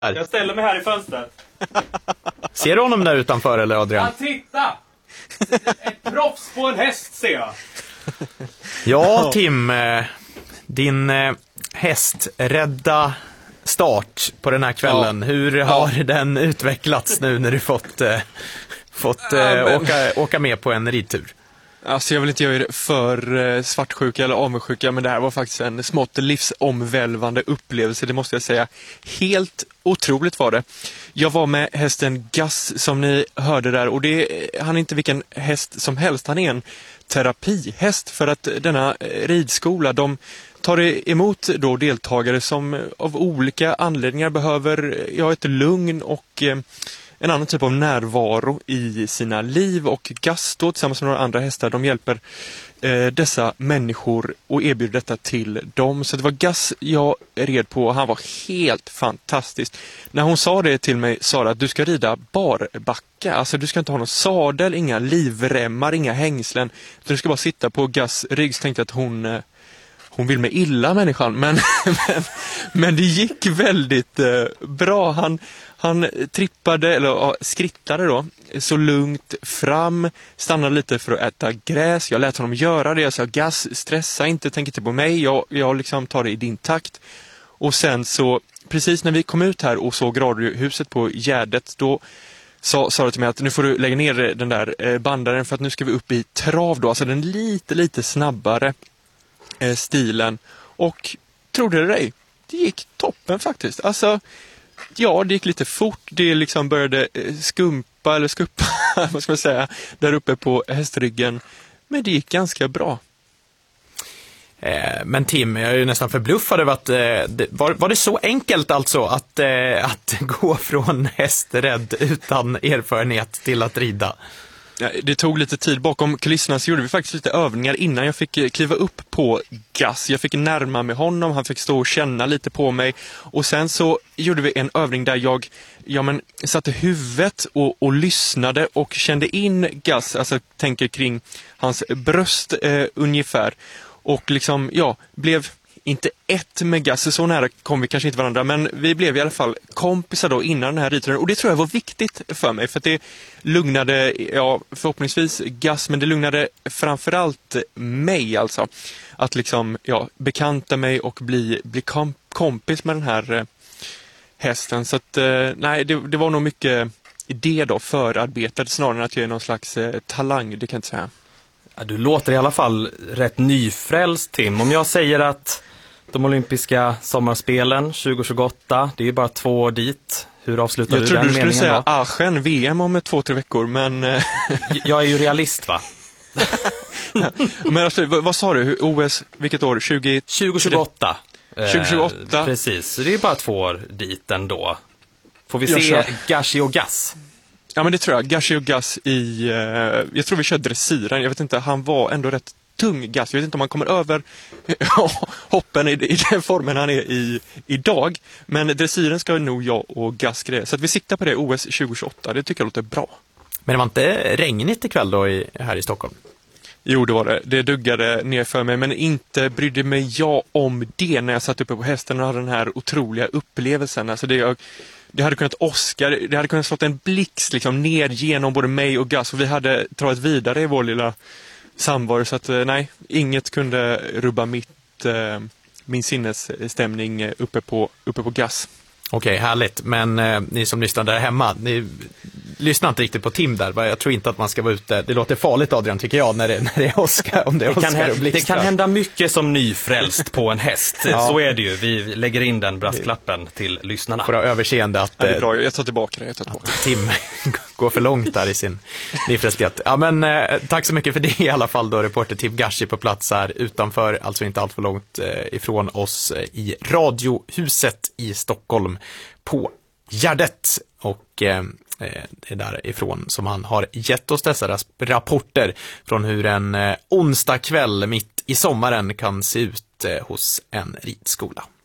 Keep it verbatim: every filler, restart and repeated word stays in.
Jag ställer mig här i fönstret. Ser du honom där utanför eller Adrian? Ja, titta! Ett proffs på en häst ser jag. Ja, Tim, din eh, hästrädda start på den här kvällen. Ja. Hur har ja. den utvecklats nu när du fått, eh, fått eh, ja, men... åka, åka med på en ridtur? Alltså jag vill inte göra er för eh, svartsjuka eller avundsjuka, men det här var faktiskt en smått livsomvälvande upplevelse, det måste jag säga. Helt otroligt var det. Jag var med hästen Gus som ni hörde där, och det, han är inte vilken häst som helst, han är en terapihäst, för att denna ridskola, de tar emot då deltagare som av olika anledningar behöver ja, ett lugn och eh, en annan typ av närvaro i sina liv, och Gus då, tillsammans med några andra hästar, de hjälper eh, dessa människor och erbjuder detta till dem. Så det var Gus jag red på, han var helt fantastisk. När hon sa det till mig, Sara, att du ska rida barbacka, alltså du ska inte ha någon sadel, inga livremmar, inga hängslen, du ska bara sitta på Gus rygg. Så tänkte jag att hon... Eh, Hon vill med illa människan, men, men, men det gick väldigt eh, bra. Han, han trippade, eller ja, skrittade då, så lugnt fram, stannade lite för att äta gräs. Jag lät honom göra det. Jag sa, Gus, stressa inte, tänk inte på mig. Jag, jag liksom tar det i din takt. Och sen så, precis när vi kom ut här och såg radiohuset på Gärdet, då sa Sara till mig att nu får du lägga ner den där eh, bandaren, för att nu ska vi upp i trav då. Alltså den lite, lite snabbare stilen, och trodde det dig, det gick toppen faktiskt. Alltså, ja, det gick lite fort, det liksom började skumpa eller skuppa, vad ska man säga, där uppe på hästryggen, men det gick ganska bra. Eh, men Tim, jag är ju nästan förbluffad över att eh, det, var, var det så enkelt alltså att, eh, att gå från hästrädd utan erfarenhet till att rida? Det tog lite tid. Bakom kulisserna så gjorde vi faktiskt lite övningar innan jag fick kliva upp på Gus. Jag fick närma mig honom, han fick stå och känna lite på mig. Och sen så gjorde vi en övning där jag ja, men, satte huvudet och, och lyssnade och kände in Gus. Alltså tänker kring hans bröst eh, ungefär. Och liksom, ja, blev... inte ett med Gus, så nära kom vi kanske inte varandra, men vi blev i alla fall kompisar då innan den här ridturen, och det tror jag var viktigt för mig, för att det lugnade, ja, förhoppningsvis Gus, men det lugnade framförallt mig, alltså att liksom, ja, bekanta mig och bli, bli kom, kompis med den här eh, hästen, så att eh, nej, det, det var nog mycket det då, förarbetet, snarare än att jag är någon slags eh, talang, det kan jag inte säga. Ja, du låter i alla fall rätt nyfrälst, Tim. Om jag säger att de olympiska sommarspelen tjugo tjugoåtta, det är ju bara två år dit. Hur avslutar jag du den meningen? Jag trodde du skulle säga Aachen, V M om två, tre veckor, men... jag är ju realist, va? Men alltså, vad, vad sa du? O S, vilket år? tjugo tjugoåtta. tjugo tjugoåtta. Eh, precis, så det är bara två år dit ändå. Får vi se Gashi och Gus? Ja, men det tror jag. Gashi och Gus i... Eh, jag tror vi kör dressyren. Jag vet inte, han var ändå rätt tung, Gus. Jag vet inte om han kommer över hoppen i, i den formen han är i idag. Men dressyren ska nog jag och Gus greja. Så att vi siktar på det O S tjugo tjugoåtta. Det tycker jag låter bra. Men det var inte regnigt ikväll då i, här i Stockholm? Jo, det var det. Det duggade ner för mig, men inte brydde mig jag om det när jag satt uppe på hästen och hade den här otroliga upplevelsen. Alltså det, jag, det hade kunnat Oscar, det hade kunnat slått en blixt liksom ner genom både mig och Gus, och vi hade tagit vidare i vår lilla samvaro, så att nej, inget kunde rubba mitt, eh, min sinnesstämning uppe på, uppe på Gus. Okej, härligt. Men eh, ni som lyssnar där hemma, ni lyssnar inte riktigt på Tim där. Jag tror inte att man ska vara ute. Det låter farligt, Adrian, tycker jag, när det, när det är Oscar. Om det, är det, Oscar kan, det kan hända mycket som nyfrälst på en häst. Ja. Så är det ju. Vi lägger in den brasklappen till lyssnarna. För att överseende att... Ja, det är bra. Jag tar tillbaka det. Jag tar tillbaka. Tim går för långt där i sin nyfrälsthet. Ja, men eh, tack så mycket för det i alla fall då. Reporter Tim Gashi på plats här utanför, alltså inte allt för långt eh, ifrån oss eh, i Radiohuset i Stockholm på Gärdet, och eh, det är därifrån som han har gett oss dessa rapporter från hur en eh, onsdag kväll mitt i sommaren kan se ut eh, hos en ridskola.